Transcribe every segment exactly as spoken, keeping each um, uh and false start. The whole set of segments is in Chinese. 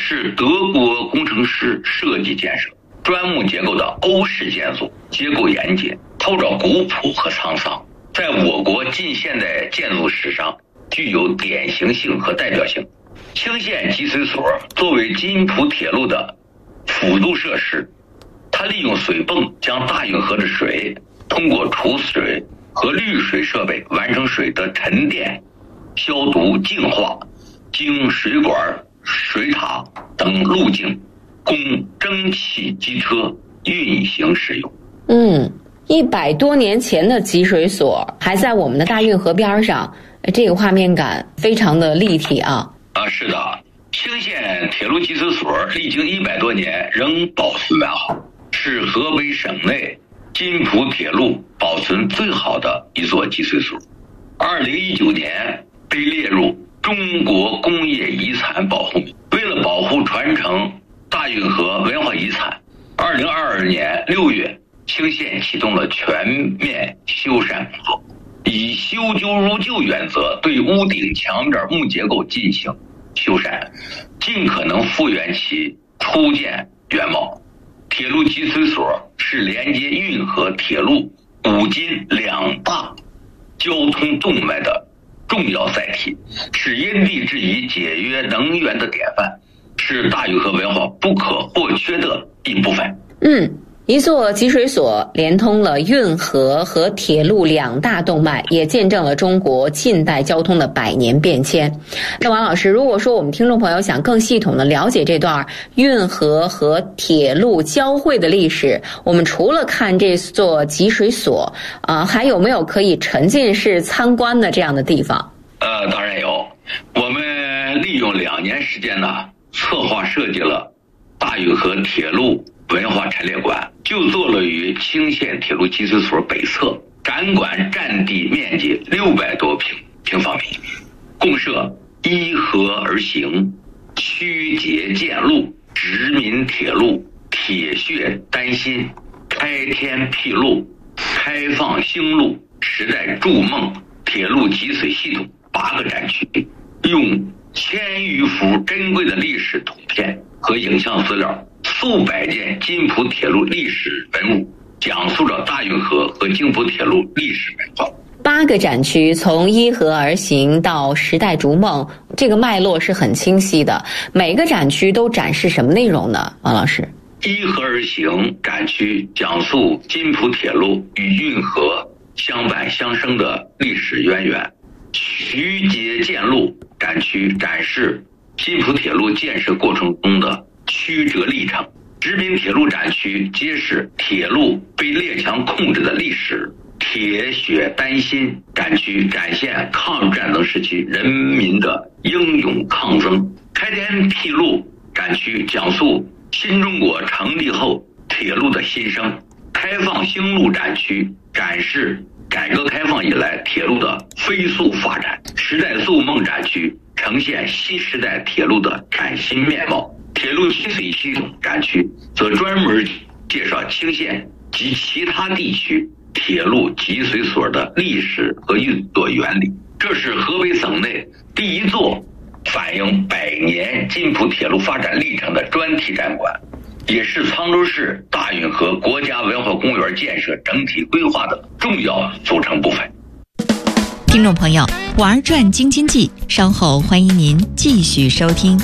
是德国工程师设计建设，砖木结构的欧式建筑，结构严谨，透着古朴和沧桑，在我国近现代建筑史上具有典型性和代表性。青县集水所作为津浦铁路的辅助设施，它利用水泵将大运河的水通过储水和滤水设备完成水的沉淀、消毒、净化，经水管、水塔等路径供蒸汽机车运行使用。 嗯，一百多年前的集水所还在我们的大运河边上，这个画面感非常的立体啊。 啊，是的，青县铁路集水所历经一百多年仍保存完好，是河北省内津浦铁路保存最好的一座集水所。二零一九年被列入中国工业遗产保护名。为了保护传承大运河文化遗产，二零二二年六月，青县启动了全面修缮工作，以修旧如旧原则对屋顶墙面木结构进行修缮，尽可能复原其初建原貌。铁路集水所是连接运河、铁路、古津两大交通动脉的重要载体，是因地制宜节约能源的典范，是大运河文化不可或缺的一部分。 嗯，一座集水所连通了运河和铁路两大动脉，也见证了中国近代交通的百年变迁。那王老师，如果说我们听众朋友想更系统的了解这段运河和铁路交汇的历史，我们除了看这座集水所啊、呃，还有没有可以沉浸式参观的这样的地方？ 呃，当然有。我们利用两年时间呢，策划设计了大运河铁路文化陈列馆，就坐落于青县铁路集水所北侧，展馆占地面积六百多平平方米，共设依河而行、曲节建路、殖民铁路、铁血丹心、开天辟路、开放兴路、时代筑梦、铁路集水系统八个展区，用千余幅珍贵的历史图片和影像资料，数百件津浦铁路历史文物，讲述着大运河和津浦铁路历史文化。 八个展区从依河而行到时代逐梦，这个脉络是很清晰的。每个展区都展示什么内容呢？王老师， 依河而行展区讲述津浦铁路与运河相伴相生的历史渊源。曲节建路展区展示津浦铁路建设过程中的曲折历程。殖民铁路展区揭示铁路被列强控制的历史。铁血丹心展区展现抗日战争时期人民的英勇抗争。开天辟路展区讲述新中国成立后铁路的新生。开放兴路展区展示改革开放以来铁路的飞速发展。时代筑梦展区呈现新时代铁路的崭新面貌。铁路集水系统展区则专门介绍青县及其他地区铁路集水所的历史和运作原理。这是河北省内第一座反映百年津浦铁路发展历程的专题展馆，也是沧州市大运河国家文化公园建设整体规划的重要组成部分。 听众朋友，玩转京津冀，稍后欢迎您继续收听。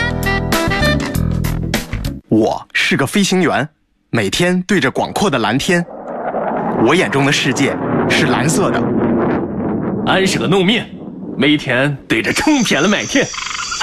我是个飞行员，每天对着广阔的蓝天，我眼中的世界是蓝色的。 俺是个农民，每天对着种田的麦田，